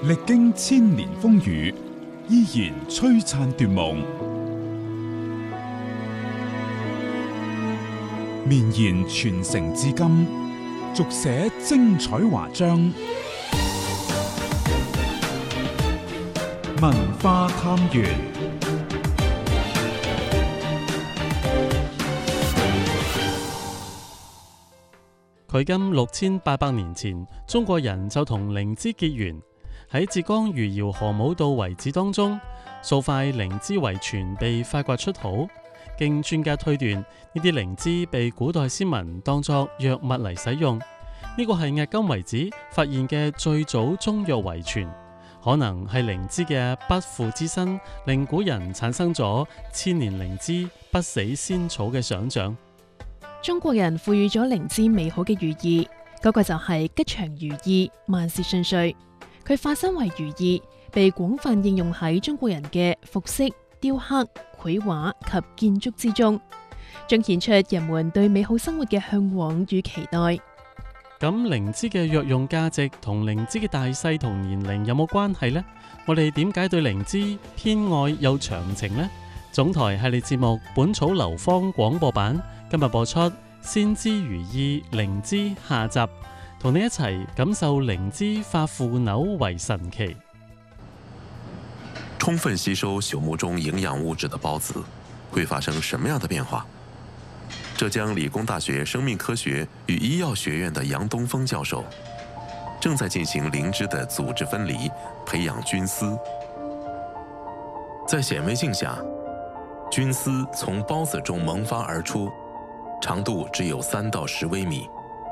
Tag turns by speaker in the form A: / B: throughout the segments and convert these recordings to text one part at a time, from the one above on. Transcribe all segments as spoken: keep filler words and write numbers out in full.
A: 歷經千年風雨，依然璀璨奪夢，綿延傳承至今，續寫精彩華章。文化探源。
B: 距今六千八百年前，中國人就同靈芝結緣。喺浙江餘姚河姆渡遺址當中，數塊靈芝遺存被發掘出土。經專家推斷，呢啲靈芝被古代先民當作藥物嚟使用。呢個係迄今為止發現嘅最早中藥遺存，可能係靈芝嘅不腐之身，令古人產生咗千年靈芝不死仙草嘅想像。
C: 中國人賦予咗靈芝美好嘅寓意，嗰、那個就係吉祥如意、萬事順遂。佢化身為如意，被廣泛應用喺中國人嘅服飾、雕刻、繪畫及建築之中，彰顯出人們對美好生活嘅向往與期待。
B: 咁靈芝嘅藥用價值同靈芝嘅大細同年齡有冇關係呢？我哋點解對靈芝偏愛又長情呢？總台系列節目《本草流芳》廣播版今日播出《先知如意靈芝》下集，同你一齊感受靈芝化腐朽為神奇。
D: 充分吸收朽木中營養物質的孢子會發生什麼樣的變化？浙江理工大學生命科學與醫藥學院的楊東風教授正在進行靈芝的組織分離，培養菌絲。在顯微鏡下，菌絲從孢子中萌發而出，長度只有三到十微米。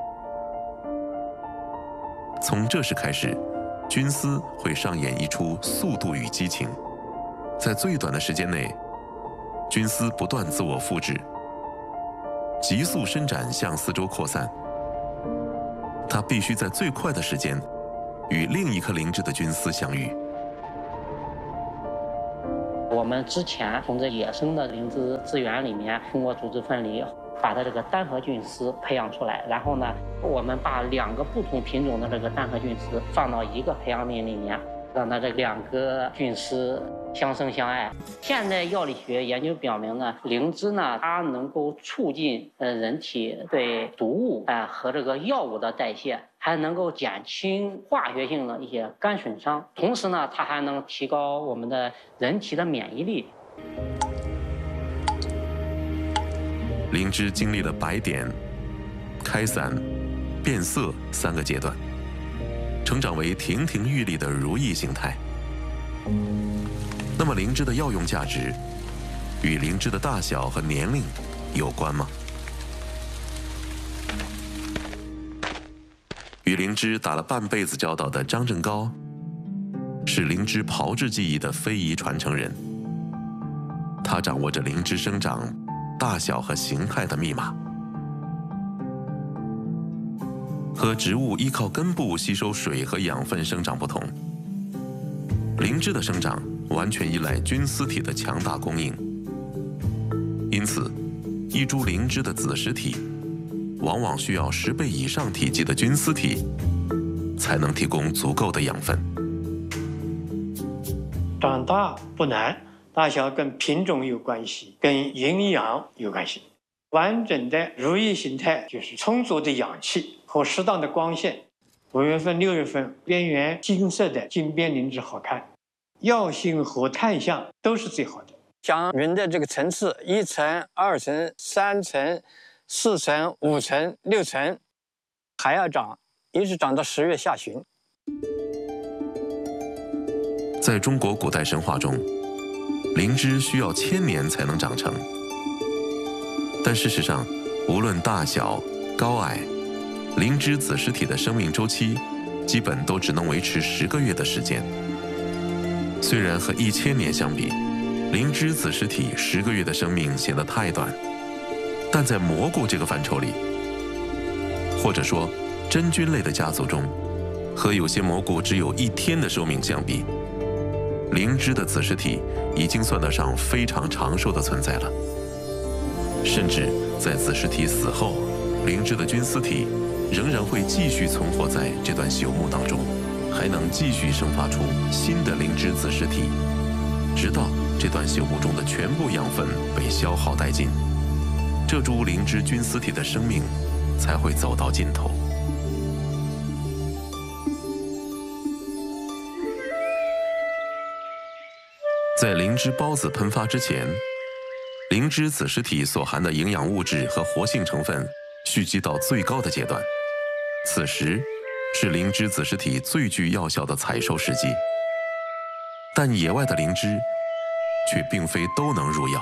D: 從這時開始，菌絲會上演一出速度與激情，在最短的時間內，菌絲不斷自我複製，急速伸展向四周擴散。它必須在最快的時間與另一顆靈芝的菌絲相遇。
E: 我們之前從這野生的靈芝資源裡面，通過組織分離，把它這個單核菌絲培養出來，然後呢，我們把兩個不同品種的這個單核菌絲放到一個培養皿裡面，讓它這兩個菌絲相生相愛。現代藥理學研究表明呢，靈芝呢，它能夠促進呃人體對毒物啊、呃、和這個藥物的代謝，還能夠減輕化學性的一些肝損傷，同時呢，它還能提高我們的人體的免疫力。
D: 靈芝經歷了白點、開散、變色三個階段，成長為亭亭玉立的如意形態。那麼靈芝的藥用價值與靈芝的大小和年齡有關嗎？與靈芝打了半輩子交道的張正高，是靈芝炮製技藝的非遺傳承人。他掌握着靈芝生長大小和形態的密碼。和植物依靠根部吸收水和養分生長不同，靈芝的生長完全依賴菌絲體的強大供應。因此，一株靈芝的子實體往往需要十倍以上體積的菌絲體，才能提供足夠的養分。
F: 長大不難，大小跟品種有關係，跟營養有關係。完整的如意形態就是充足的氧氣和適當的光線。五月份、六月份邊緣金色的金邊靈芝好看，藥性和態相都是最好的。
G: 像雲的這個層次，一層、二層、三層、四層、五層、六層，還要長，一直長到十月下旬。
D: 在中國古代神話中，靈芝需要千年才能長成，但事實上，無論大小、高矮，靈芝子實體的生命週期基本都只能維持十個月的時間。雖然和一千年相比，靈芝子實體十個月的生命顯得太短，但在蘑菇這個範疇裡，或者說真菌類的家族中，和有些蘑菇只有一天的壽命相比，靈芝的子實體已經算得上非常長壽的存在了。甚至在子實體死後，靈芝的菌絲體仍然會繼續存活在這段朽木當中。 还能继续生发出新的灵芝子实体，直到这段修补中的全部养分被消耗殆尽，这株灵芝菌丝体的生命才会走到尽头。在灵芝孢子喷发之前，灵芝子实体所含的营养物质和活性成分蓄积到最高的阶段，此时是灵芝子实体最具药效的采收时机。但野外的灵芝却并非都能入药。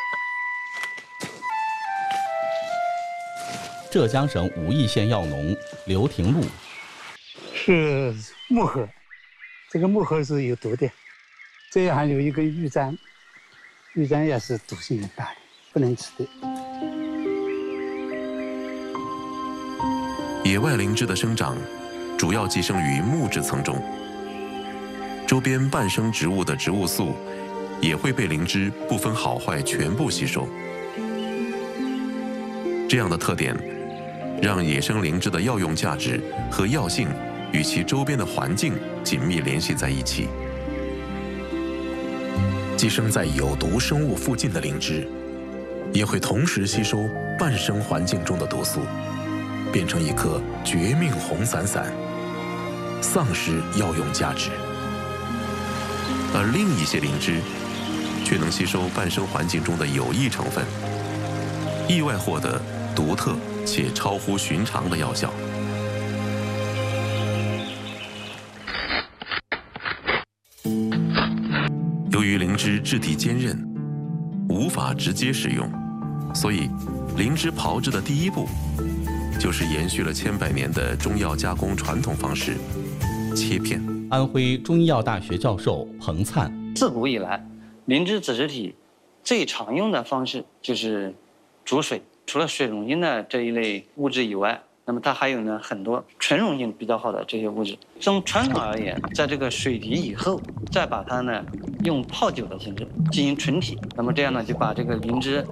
H: 浙江省武义县药农刘廷禄
I: 是木荷，这个木荷是有毒的。这里还有一个玉簪，玉簪也是毒性很大的，不能吃的。
D: 野外灵芝的生长主要寄生于木质层中，周边半生植物的植物素也会被灵芝不分好坏全部吸收。这样的特点让野生灵芝的药用价值和药性与其周边的环境紧密联系在一起。寄生在有毒生物附近的灵芝，也会同时吸收半生环境中的毒素，变成一颗绝命红伞伞，丧失药用价值。而另一些灵芝却能吸收半生环境中的有益成分，意外获得独特且超乎寻常的药效。由于灵芝质地坚韧，无法直接食用，所以灵芝炮制的第一步就是延续了千百年的中药加工传统方式——切片。
H: 安徽中医药大学教授彭灿，
G: 自古以来，灵芝子实体最常用的方式就是煮水。除了水溶性的这一类物质以外，那么它还有呢很多纯溶性比较好的这些物质。从传统而言，在这个水滴以后，再把它呢用泡酒的形式进行纯体，那么这样呢就把这个灵芝